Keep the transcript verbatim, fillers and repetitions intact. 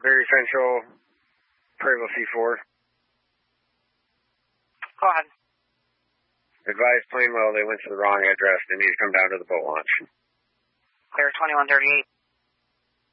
Very Central, Perryville C four. Go ahead. Advise Plainwell they went to the wrong address. They need to come down to the boat launch. Clear twenty-one thirty-eight.